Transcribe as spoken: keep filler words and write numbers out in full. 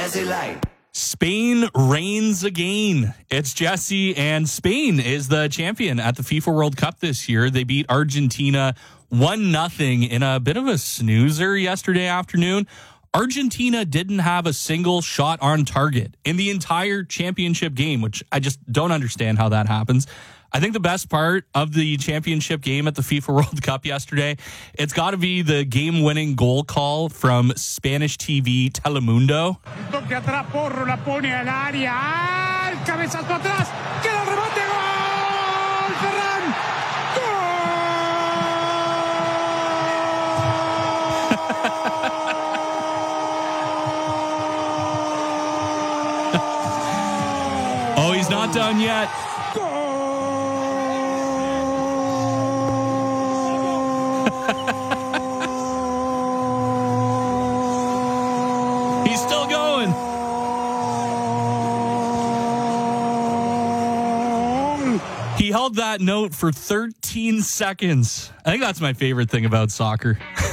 Jesse Light. Spain reigns again. It's Jesse, and Spain is the champion at the FIFA World Cup this year. They beat Argentina one nothing in a bit of a snoozer yesterday afternoon. Argentina didn't have a single shot on target in the entire championship game, which I just don't understand how that happens. I think the best part of the championship game at the FIFA World Cup yesterday, it's got to be the game-winning goal call from Spanish T V Telemundo. Toque atrás, Porro la pone al área. ¡Ah! El cabezazo atrás. ¡Queda el remate! ¡Gol! ¡Ferran! ¡Gol! Oh, he's not done yet. He's still going. He held that note for thirteen seconds. I think that's my favorite thing about soccer.